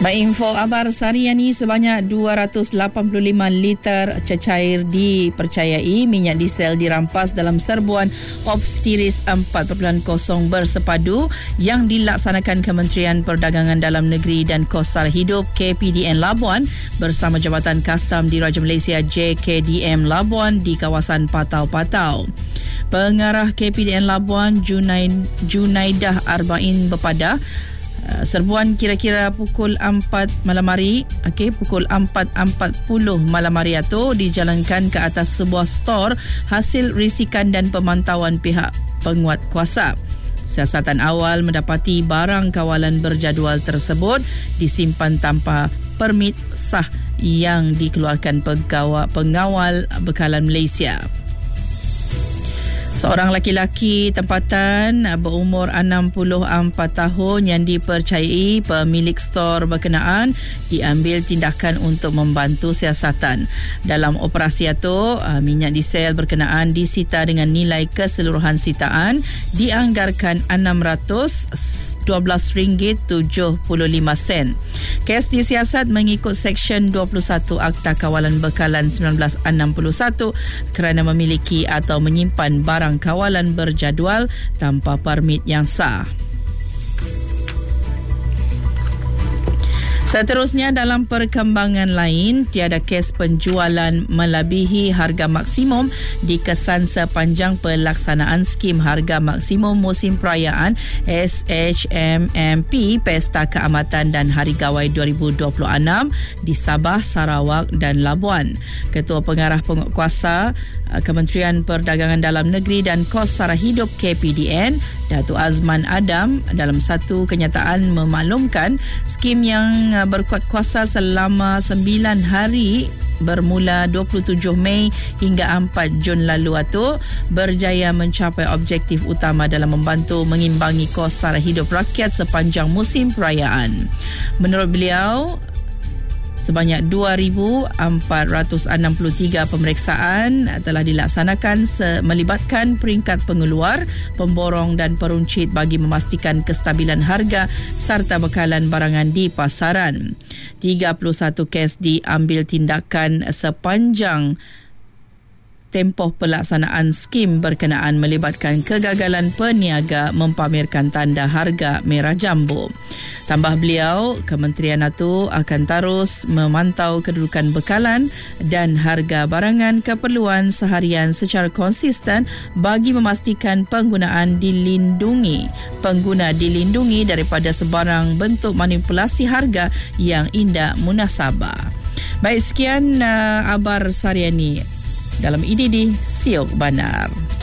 Baik, info Abar Sariani, sebanyak 285 liter cecair dipercayai minyak diesel dirampas dalam serbuan Obstiris 4.0 bersepadu yang dilaksanakan Kementerian Perdagangan Dalam Negeri dan Kos Sara Hidup KPDN Labuan bersama Jabatan Kastam Diraja Malaysia JKDM Labuan di kawasan Patau-Patau. Pengarah KPDN Labuan Junaidah Arba'in berpada serbuan kira-kira pukul 4 malam hari, pukul 4.40 malam hari itu dijalankan ke atas sebuah stor hasil risikan dan pemantauan pihak penguat kuasa. Siasatan awal mendapati barang kawalan berjadual tersebut disimpan tanpa permit sah yang dikeluarkan pengawal bekalan Malaysia. Seorang lelaki tempatan berumur 64 tahun yang dipercayai pemilik stor berkenaan diambil tindakan untuk membantu siasatan. Dalam operasi itu, minyak diesel berkenaan disita dengan nilai keseluruhan sitaan dianggarkan RM612.75. Kes disiasat mengikut Seksyen 21 Akta Kawalan Bekalan 1961 kerana memiliki atau menyimpan barang kawalan berjadual tanpa permit yang sah. Seterusnya, dalam perkembangan lain, tiada kes penjualan melebihi harga maksimum dikesan sepanjang pelaksanaan skim harga maksimum musim perayaan SHMMP Pesta Keamatan dan Hari Gawai 2026 di Sabah, Sarawak dan Labuan. Ketua Pengarah Penguatkuasa Kementerian Perdagangan Dalam Negeri dan Kos Sara Hidup KPDN, Datuk Azman Adam, dalam satu kenyataan memaklumkan skim yang berkuat kuasa selama 9 hari bermula 27 Mei hingga 4 Jun lalu itu berjaya mencapai objektif utama dalam membantu mengimbangi kos sara hidup rakyat sepanjang musim perayaan. Menurut beliau, sebanyak 2,463 pemeriksaan telah dilaksanakan melibatkan peringkat pengeluar, pemborong dan peruncit bagi memastikan kestabilan harga serta bekalan barangan di pasaran. 31 kes diambil tindakan sepanjang tempoh pelaksanaan skim berkenaan melibatkan kegagalan peniaga mempamerkan tanda harga merah jambu. Tambah beliau, kementerian itu akan terus memantau kedudukan bekalan dan harga barangan keperluan seharian secara konsisten bagi memastikan pengguna dilindungi daripada sebarang bentuk manipulasi harga yang indah munasabah. Baik, sekian Abar Sariani dalam IDD Siok Bandar.